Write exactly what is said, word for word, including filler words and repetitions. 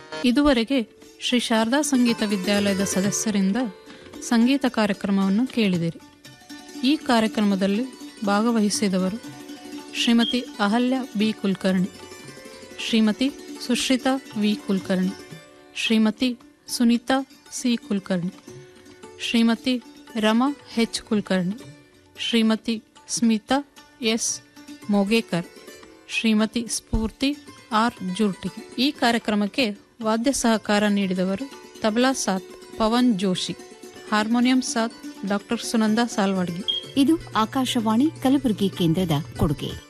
ಇದುವರೆಗೆ ಶ್ರೀ ಶಾರದಾ ಸಂಗೀತ ವಿದ್ಯಾಲಯದ ಸದಸ್ಯರಿಂದ ಸಂಗೀತ ಕಾರ್ಯಕ್ರಮವನ್ನು ಕೇಳಿದಿರಿ. ಈ ಕಾರ್ಯಕ್ರಮದಲ್ಲಿ ಭಾಗವಹಿಸಿದವರು Shrimati Ahalya B Kulkarni, Shrimati Sushrita V Kulkarni, Shrimati Sunita C Kulkarni, Shrimati Rama ಹೆಚ್ ಕುಲಕರ್ಣಿ, ಶ್ರೀಮತಿ ಸ್ಮಿತಾ ಎಸ್ ಮೊಗೇಕರ್, ಶ್ರೀಮತಿ ಸ್ಫೂರ್ತಿ ಆರ್ ಜುರ್ಟಿ. ಈ ಕಾರ್ಯಕ್ರಮಕ್ಕೆ ವಾದ್ಯ ಸಹಕಾರ ನೀಡಿದವರು ತಬಲಾ ಸಾತ್ ಪವನ್ ಜೋಶಿ, ಹಾರ್ಮೋನಿಯಂ ಸಾತ್ ಡಾಕ್ಟರ್ ಸುನಂದಾ ಸಾಲ್ವಾಡ್ಗಿ. ಇದು ಆಕಾಶವಾಣಿ ಕಲಬುರಗಿ ಕೇಂದ್ರದ ಕೊಡುಗೆ.